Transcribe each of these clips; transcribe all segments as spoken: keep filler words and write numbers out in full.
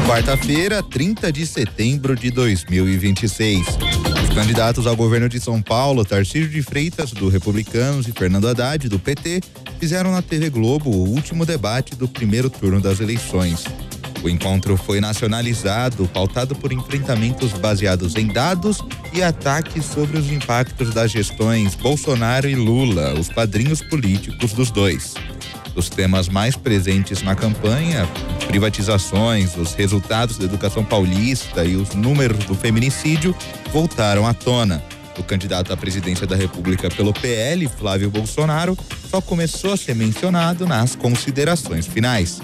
Quarta-feira, trinta de setembro de dois mil e vinte e seis. Os candidatos ao governo de São Paulo, Tarcísio de Freitas, do Republicanos, e Fernando Haddad, do P T, fizeram na T V Globo o último debate do primeiro turno das eleições. O encontro foi nacionalizado, pautado por enfrentamentos baseados em dados e ataques sobre os impactos das gestões Bolsonaro e Lula, os padrinhos políticos dos dois. Os temas mais presentes na campanha, privatizações, os resultados da educação paulista e os números do feminicídio, voltaram à tona. O candidato à presidência da República pelo P L, Flávio Bolsonaro, só começou a ser mencionado nas considerações finais.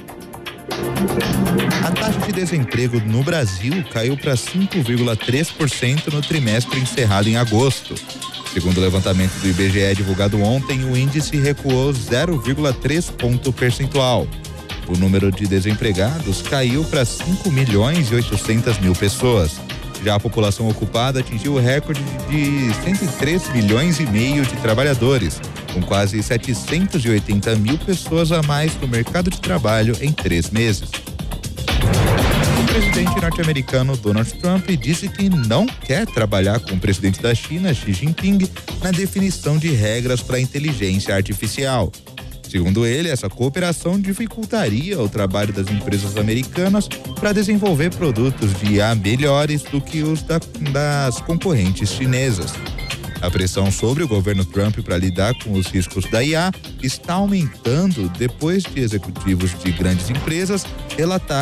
A taxa de desemprego no Brasil caiu para cinco vírgula três por cento no trimestre encerrado em agosto. Segundo o levantamento do I B G E divulgado ontem, o índice recuou zero vírgula três ponto percentual. O número de desempregados caiu para cinco milhões e oitocentas mil pessoas. Já a população ocupada atingiu o recorde de cento e três milhões e meio de trabalhadores, com quase setecentas e oitenta mil pessoas a mais no mercado de trabalho em três meses. O presidente norte-americano Donald Trump disse que não quer trabalhar com o presidente da China, Xi Jinping, na definição de regras para a inteligência artificial. Segundo ele, essa cooperação dificultaria o trabalho das empresas americanas para desenvolver produtos de I A melhores do que os da, das concorrentes chinesas. A pressão sobre o governo Trump para lidar com os riscos da I A está aumentando depois de executivos de grandes empresas relatarem